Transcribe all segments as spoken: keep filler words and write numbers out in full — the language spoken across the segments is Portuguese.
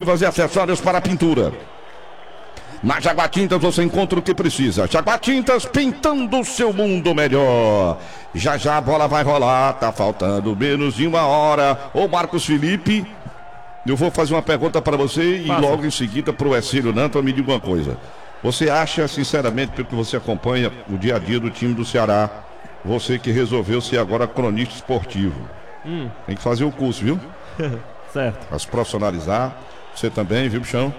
adesivas e acessórios para pintura. Na Jaguatintas você encontra o que precisa. Jaguatintas, pintando o seu mundo melhor. Já já a bola vai rolar, tá faltando menos de uma hora. Ô Marcos Felipe, eu vou fazer uma pergunta para você e Passa. logo em seguida pro Ercílio Nanta me diga uma coisa. Você acha, sinceramente, pelo que você acompanha o dia a dia do time do Ceará, você que resolveu ser agora cronista esportivo, hum. tem que fazer o curso, viu? Certo. Para se profissionalizar, você também, viu, bichão?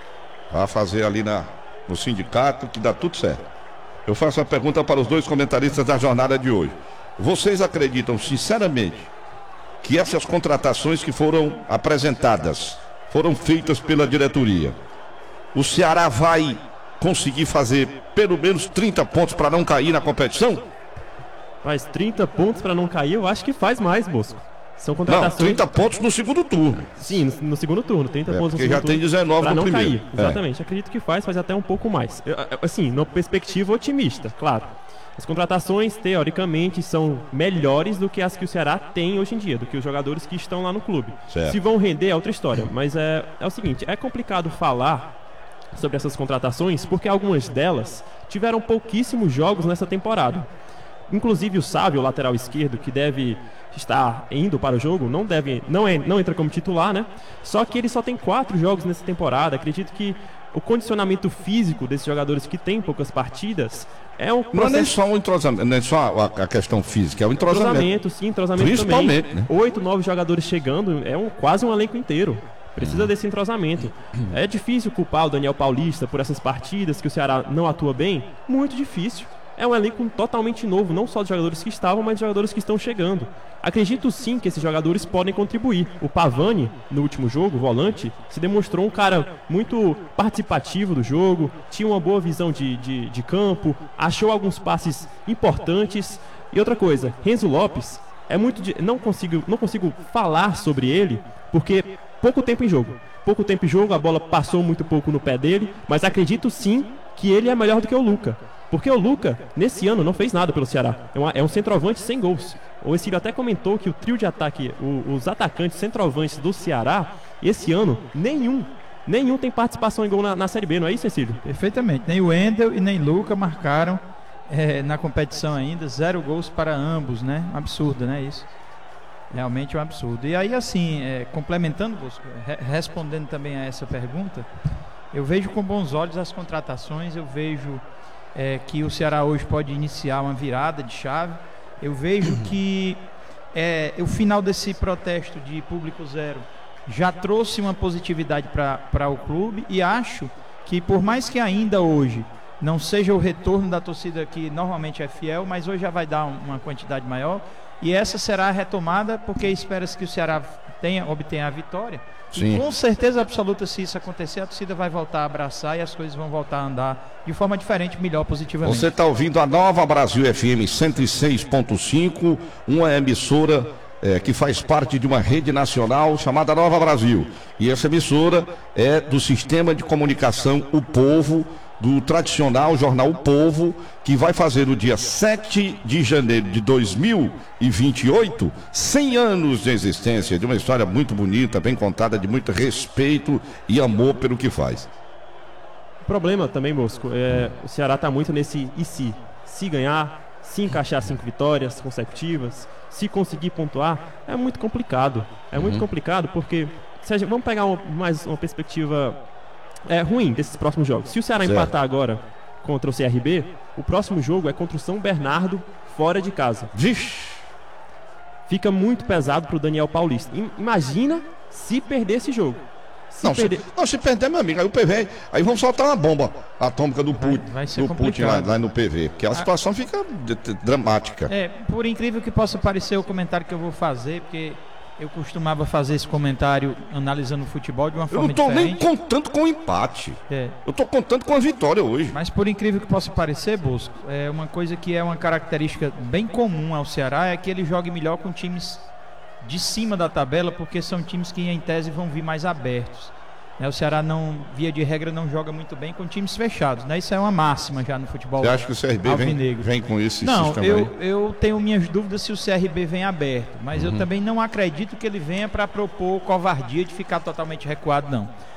Vai fazer ali na, no sindicato que dá tudo certo. Eu faço uma pergunta para os dois comentaristas da jornada de hoje. Vocês acreditam, sinceramente, que essas contratações que foram apresentadas, foram feitas pela diretoria, o Ceará vai conseguir fazer pelo menos trinta pontos para não cair na competição? Faz trinta pontos para não cair, eu acho que faz mais, Bosco. São contratações... Não, trinta pontos no segundo turno. Sim, no, no segundo turno, trinta é, pontos no segundo turno. Porque já tem dezenove no primeiro. Para não cair, exatamente. É. Acredito que faz, faz até um pouco mais. Eu, assim, numa perspectiva otimista, claro. As contratações, teoricamente, são melhores do que as que o Ceará tem hoje em dia, do que os jogadores que estão lá no clube. Certo. Se vão render é outra história, mas é, é o seguinte, é complicado falar sobre essas contratações porque algumas delas tiveram pouquíssimos jogos nessa temporada. Inclusive o Sávio, o lateral esquerdo, que deve estar indo para o jogo, não deve, não, é, não entra como titular, né? Só que ele só tem quatro jogos nessa temporada. Acredito que o condicionamento físico desses jogadores que têm poucas partidas é um processo... Não é nem só o entrosamento, não é só a, a questão física, é o entrosamento. Entrosamento, sim, entrosamento Principalmente, também. Né? Oito, nove jogadores chegando, é um, quase um elenco inteiro. Precisa desse entrosamento. É difícil culpar o Daniel Paulista por essas partidas que o Ceará não atua bem? Muito difícil. É um elenco totalmente novo, não só de jogadores que estavam, mas de jogadores que estão chegando. Acredito sim que esses jogadores podem contribuir. O Pavani, no último jogo, volante, se demonstrou um cara muito participativo do jogo, tinha uma boa visão de, de, de campo, achou alguns passes importantes. E outra coisa, Renzo Lopes, é muito de, não, consigo, não consigo falar sobre ele, porque pouco tempo em jogo. Pouco tempo em jogo, a bola passou muito pouco no pé dele, mas acredito sim que ele é melhor do que o Luca. Porque o Luca, nesse ano, não fez nada pelo Ceará. É, uma, é um centroavante sem gols. O Ercílio até comentou que o trio de ataque, o, os atacantes centroavantes do Ceará, esse ano, nenhum, nenhum tem participação em gol na, na Série B, não é isso, Ercílio? Perfeitamente. Nem o Wendel e nem Luca marcaram é, na competição ainda. Zero gols para ambos, né? Um absurdo, né? Isso. Realmente é um absurdo. E aí, assim, é, complementando, Bosco, re respondendo também a essa pergunta, eu vejo com bons olhos as contratações, eu vejo... É, que o Ceará hoje pode iniciar uma virada de chave. Eu vejo que é, o final desse protesto de público zero já trouxe uma positividade para o clube, e acho que, por mais que ainda hoje não seja o retorno da torcida que normalmente é fiel, mas hoje já vai dar uma quantidade maior, e essa será a retomada, porque espera-se que o Ceará tenha, obtenha a vitória. Sim. E com certeza absoluta, se isso acontecer, a torcida vai voltar a abraçar e as coisas vão voltar a andar de forma diferente, melhor, positivamente. Você está ouvindo a Nova Brasil F M cento e seis ponto cinco, uma emissora é, que faz parte de uma rede nacional chamada Nova Brasil. E essa emissora é do sistema de comunicação O Povo, do tradicional jornal O Povo, que vai fazer no dia sete de janeiro de dois mil e vinte e oito, cem anos de existência, de uma história muito bonita, bem contada, de muito respeito e amor pelo que faz. O problema também, Bosco, é, o Ceará está muito nesse e se. Se ganhar, se encaixar cinco vitórias consecutivas, se conseguir pontuar, é muito complicado. É muito uhum. complicado porque, seja, vamos pegar uma, mais uma perspectiva... É ruim desses próximos jogos. Se o Ceará certo. empatar agora contra o C R B, o próximo jogo é contra o São Bernardo, fora de casa. Vixe! Fica muito pesado pro Daniel Paulista. Imagina se perder esse jogo. Se não, perder... Se, não, se perder, meu amigo, aí o P V, aí vamos soltar uma bomba atômica do Putin, vai, vai do Putin lá, lá no P V, porque a situação fica dramática. É, por incrível que possa parecer o comentário que eu vou fazer, porque eu costumava fazer esse comentário analisando o futebol de uma forma diferente. Eu não estou nem contando com o empate. É. Eu estou contando com a vitória hoje. Mas por incrível que possa parecer, Bosco, é uma coisa que é uma característica bem comum ao Ceará, é que ele jogue melhor com times de cima da tabela, porque são times que em tese vão vir mais abertos. Né, o Ceará, não, via de regra, não joga muito bem com times fechados, né? Isso é uma máxima já no futebol. Você acha que o C R B vem, vem com esse não, sistema eu, aí? eu tenho minhas dúvidas se o C R B vem aberto, mas uhum. eu também não acredito que ele venha para propor covardia de ficar totalmente recuado, não.